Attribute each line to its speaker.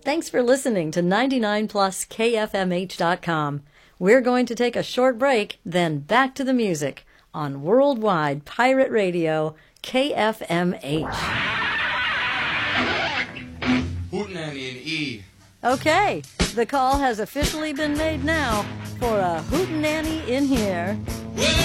Speaker 1: Thanks for listening to 99plus KFMH.com. We're going to take a short break, then back to the music on Worldwide Pirate Radio, KFMH.
Speaker 2: Hootenanny and E.
Speaker 1: Okay, the call has officially been made now for a hootenanny in here.